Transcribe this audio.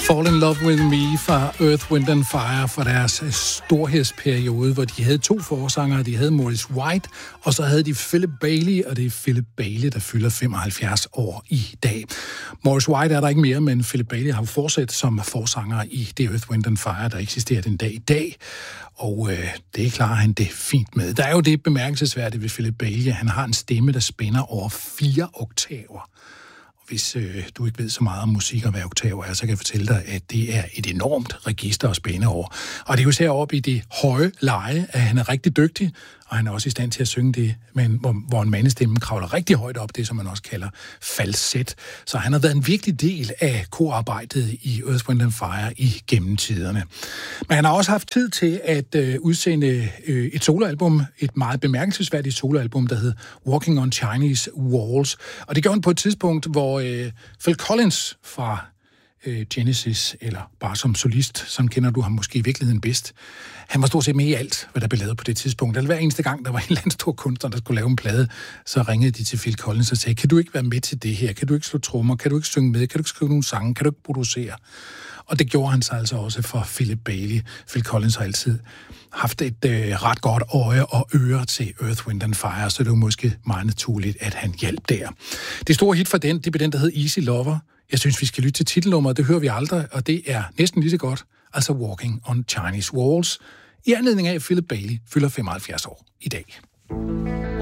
Fall in Love With Me fra Earth, Wind and Fire fra deres storhedsperiode, hvor de havde 2 forsangere. De havde Maurice White, og så havde de Philip Bailey, og det er Philip Bailey, der fylder 75 år i dag. Maurice White er der ikke mere, men Philip Bailey har fortsat som forsanger i det Earth, Wind and Fire, der eksisterer den dag i dag. Og det klarer han det fint med. Der er jo det bemærkelsesværdige ved Philip Bailey. Han har en stemme, der spænder over 4 oktaver. Hvis du ikke ved så meget om musik og hvad oktaver er, så kan jeg fortælle dig, at det er et enormt register at spænde over. Og det er jo især oppe i det høje leje, at han er rigtig dygtig, og han er også i stand til at synge det, men hvor en mandestemme kravler rigtig højt op, det som man også kalder falset. Så han har været en vigtig del af korarbejdet i Earth, Wind and Fire i gennemtiderne. Men han har også haft tid til at udsende et soloalbum, et meget bemærkelsesværdigt soloalbum, der hed Walking on Chinese Walls. Og det gjorde han på et tidspunkt, hvor Phil Collins fra Genesis, eller bare som solist, som kender du ham måske i virkeligheden bedst. Han var stort set med i alt, hvad der blev lavet på det tidspunkt. Eller hver eneste gang, der var en eller anden stor kunstner, der skulle lave en plade, så ringede de til Phil Collins og sagde, kan du ikke være med til det her? Kan du ikke slå trommer? Kan du ikke synge med? Kan du ikke skrive nogle sange? Kan du ikke producere? Og det gjorde han så altså også for Philip Bailey. Phil Collins har altid haft et ret godt øje og øre til Earth, Wind and Fire, så det var måske meget naturligt, at han hjalp der. Det store hit for den, det blev den, der hed Easy Lover. Jeg synes, vi skal lytte til titelnummeret, det hører vi aldrig, og det er næsten lige så godt, altså Walking on Chinese Walls, i anledning af, at Philip Bailey fylder 75 år i dag.